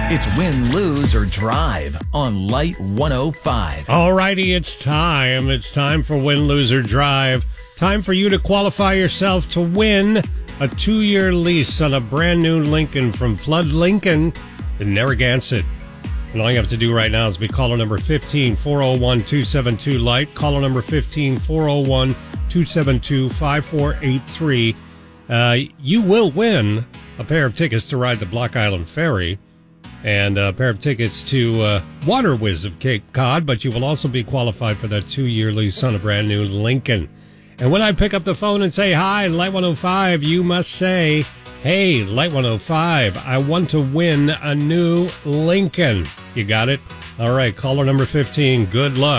It's win, lose, or drive on Light 105. All righty, it's time. It's time for Win, Lose, or Drive. Time for you to qualify yourself to win a 2-year lease on a brand new Lincoln from Flood Lincoln in Narragansett. And all you have to do right now is be caller number 15-401-272-LIGHT. Caller number 15-401-272-5483. You will win a pair of tickets to ride the Block Island Ferry and a pair of tickets to Water Whiz of Cape Cod, but you will also be qualified for that 2-year lease on a brand new Lincoln. And when I pick up the phone and say, hi, Light 105, you must say, hey, Light 105, I want to win a new Lincoln. You got it? All right, caller number 15, good luck.